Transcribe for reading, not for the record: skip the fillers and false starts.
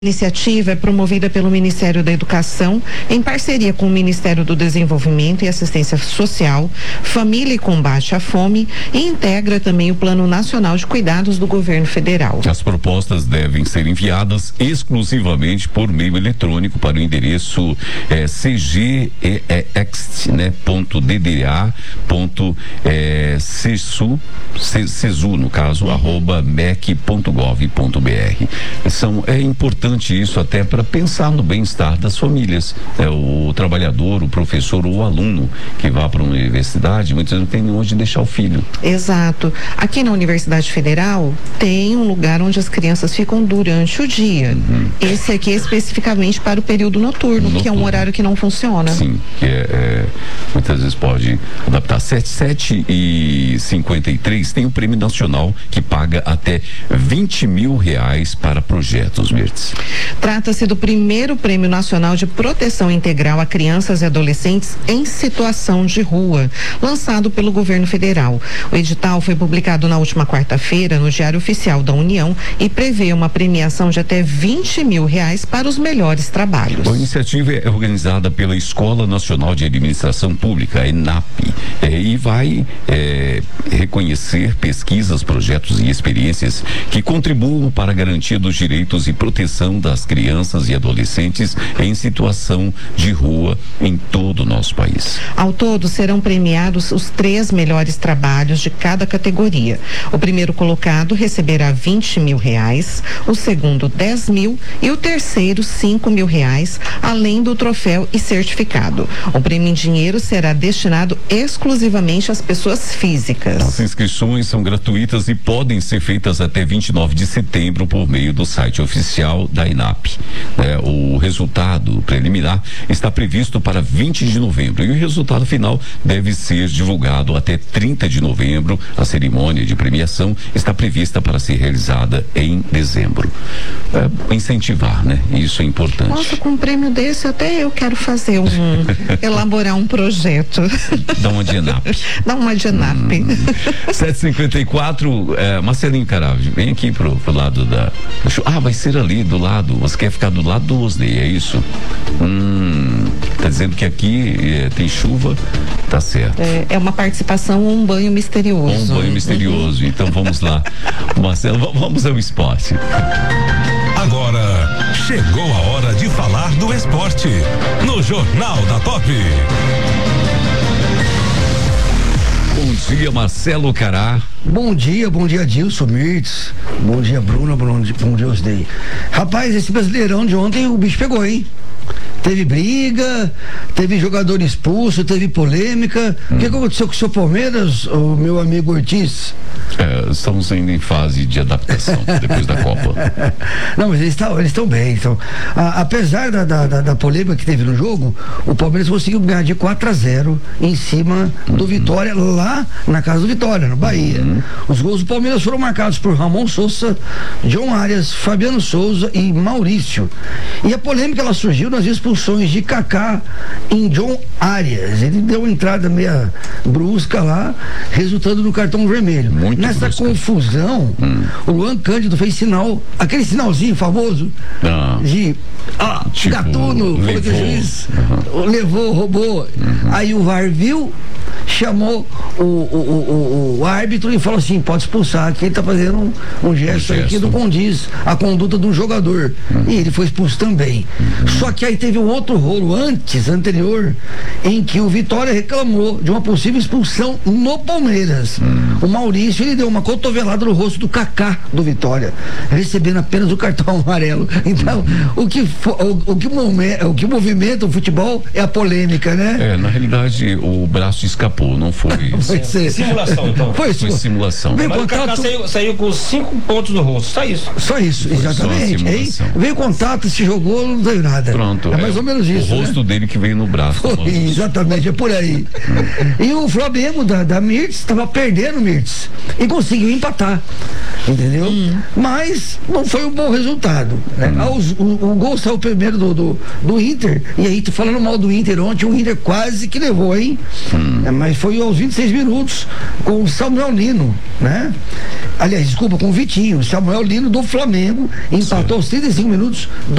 A iniciativa é promovida pelo Ministério da Educação, em parceria com o Ministério do Desenvolvimento e Assistência Social, Família e Combate à Fome, e integra também o Plano Nacional de Cuidados do Governo Federal. As propostas devem ser enviadas exclusivamente por meio eletrônico para o endereço cgext.dda.cesu, no caso, @mec.gov.br. É importante isso até para pensar no bem-estar das famílias. O trabalhador, o professor ou o aluno que vá para uma universidade, muitas vezes não tem onde deixar o filho. Exato. Aqui na Universidade Federal tem um lugar onde as crianças ficam durante o dia. Esse aqui é especificamente para o período noturno, que é um horário que não funciona. Sim, que muitas vezes pode adaptar. 7h53 tem um prêmio nacional que paga até R$20 mil para projetos verdes. Trata-se do primeiro Prêmio Nacional de Proteção Integral a Crianças e Adolescentes em Situação de Rua, lançado pelo Governo Federal. O edital foi publicado na última quarta-feira no Diário Oficial da União e prevê uma premiação de até R$20 mil para os melhores trabalhos. A iniciativa é organizada pela Escola Nacional de Administração Pública, a ENAP, e vai reconhecer pesquisas, projetos e experiências que contribuam para a garantia dos direitos e proteção das crianças e adolescentes em situação de rua em todo o nosso país. Ao todo, serão premiados os 3 melhores trabalhos de cada categoria. O primeiro colocado receberá R$20 mil, o segundo R$10 mil e o terceiro R$5 mil, além do troféu e certificado. O prêmio em dinheiro será destinado exclusivamente às pessoas físicas. As inscrições são gratuitas e podem ser feitas até 29 de setembro por meio do site oficial da ENAP. O resultado preliminar está previsto para 20 de novembro e o resultado final deve ser divulgado até 30 de novembro. A cerimônia de premiação está prevista para ser realizada em dezembro. Incentivar, né? Isso é importante. Nossa, com um prêmio desse até eu quero fazer elaborar um projeto. Dá uma de ENAP. Dá uma de ENAP. 7h54, Marcelinho Carave, vem aqui pro lado da... vai ser ali do lado, você quer ficar do lado do Osney, é isso? Tá dizendo que aqui tem chuva, tá certo. É uma participação ou um banho misterioso. Um banho misterioso, então vamos lá. Marcelo, vamos ao esporte. Agora, chegou a hora de falar do esporte, no Jornal da Top. Bom dia, Marcelo Cará. Bom dia, Dilson Mirtz. Bom dia, Bruno. Bom dia, Osney. Rapaz, esse Brasileirão de ontem o bicho pegou, hein? Teve briga, teve jogador expulso, teve polêmica. O que aconteceu com o seu Palmeiras, o meu amigo Ortiz? Estamos ainda em fase de adaptação depois da Copa. Não, mas eles estão bem. Então, apesar da polêmica que teve no jogo, o Palmeiras conseguiu ganhar de 4-0 em cima do Vitória, lá na casa do Vitória, no Bahia. Os gols do Palmeiras foram marcados por Ramon Sousa, John Arias, Fabiano Souza e Maurício. E a polêmica ela surgiu nas expulsões de Kaká em John Arias. Ele deu uma entrada meia brusca lá, resultando no cartão vermelho. Nessa confusão, o Luan Cândido fez sinal, aquele sinalzinho famoso de tipo, gatuno, falou que o juiz levou, roubou. Aí o VAR viu, chamou o árbitro e falou assim: pode expulsar, que ele tá fazendo um gesto aqui que não condiz a conduta do jogador. E ele foi expulso também. Só que aí teve um outro rolo anterior, em que o Vitória reclamou de uma possível expulsão no Palmeiras. O Maurício, ele deu uma cotovelada no rosto do Kaká do Vitória, recebendo apenas o cartão amarelo. Então, o que movimenta o futebol é a polêmica, né? Na realidade, o braço escapou, não foi. Simulação, então. Foi simulação. Mas o Kaká saiu com 5 pontos no rosto, só isso. Só isso, exatamente. Veio contato, se jogou, não veio nada. Pronto. É mais ou menos isso. O rosto dele que veio no braço. Exatamente, é por aí. E o Flamengo da Mirtz estava perdendo, Mirtz, e conseguiu empatar, entendeu? Mas não foi um bom resultado, né? O gol saiu primeiro do Inter, e aí, tô falando mal do Inter ontem, o Inter quase que levou, hein? mas foi aos 26 minutos com o Samuel Lino, né? Aliás, desculpa, com o Vitinho. Samuel Lino do Flamengo empatou aos 35 minutos.